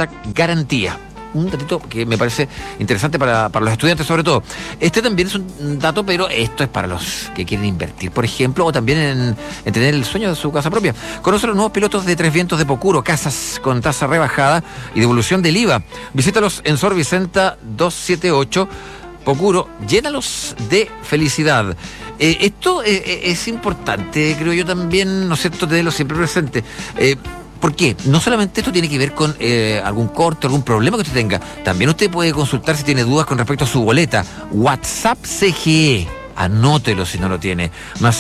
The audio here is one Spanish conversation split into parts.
#garantía. Un datito que me parece interesante para los estudiantes sobre todo. Este también es un dato, pero esto es para los que quieren invertir, por ejemplo, o también en tener el sueño de su casa propia. Conoce los nuevos pilotos de Tres Vientos de Pocuro, casas con tasa rebajada y devolución del IVA. Visítalos en Sor Vicenta 278, Pocuro, llénalos de felicidad. Esto es importante, creo yo también, ¿no es cierto?, tenerlo siempre presente. ¿Por qué? No solamente esto tiene que ver con algún corte, algún problema que usted tenga. También usted puede consultar si tiene dudas con respecto a su boleta. WhatsApp CGE. Anótelo si no lo tiene. Más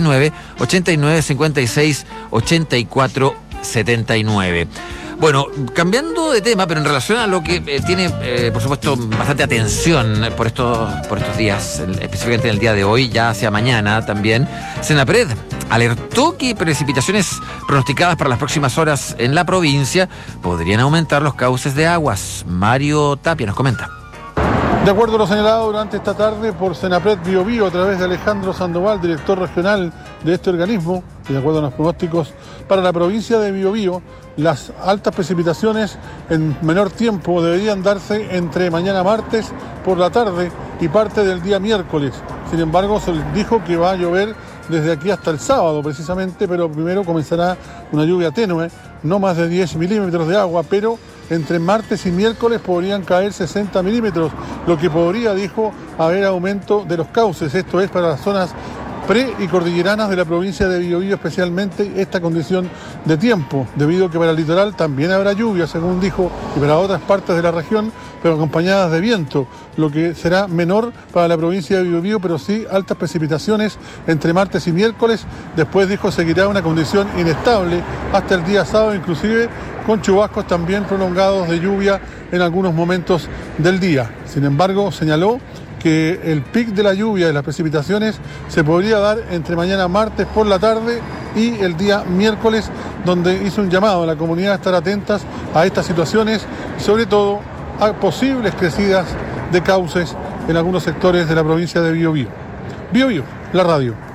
569-8956-8479. Bueno, cambiando de tema, pero en relación a lo que tiene, por supuesto, bastante atención por estos días, específicamente en el día de hoy, ya hacia mañana también, Senapred alertó que precipitaciones pronosticadas para las próximas horas en la provincia podrían aumentar los cauces de aguas. Mario Tapia nos comenta. De acuerdo a lo señalado durante esta tarde por Senapred Biobío a través de Alejandro Sandoval, director regional de este organismo, y de acuerdo a los pronósticos para la provincia de Biobío, las altas precipitaciones en menor tiempo deberían darse entre mañana martes por la tarde y parte del día miércoles. Sin embargo, se les dijo que va a llover desde aquí hasta el sábado precisamente, pero primero comenzará una lluvia tenue, no más de 10 milímetros de agua, pero entre martes y miércoles podrían caer 60 milímetros, lo que podría, dijo, haber aumento de los cauces. Esto es para las zonas pre- y cordilleranas de la provincia de Biobío, especialmente esta condición de tiempo, debido a que para el litoral también habrá lluvia, según dijo, y para otras partes de la región, pero acompañadas de viento, lo que será menor para la provincia de Biobío, pero sí altas precipitaciones entre martes y miércoles. Después, dijo, seguirá una condición inestable hasta el día sábado, inclusive con chubascos también prolongados de lluvia en algunos momentos del día. Sin embargo, señaló que el pic de la lluvia y de las precipitaciones se podría dar entre mañana martes por la tarde y el día miércoles, donde hizo un llamado a la comunidad a estar atentas a estas situaciones, sobre todo a posibles crecidas de cauces en algunos sectores de la provincia de Biobío. Biobío, la radio.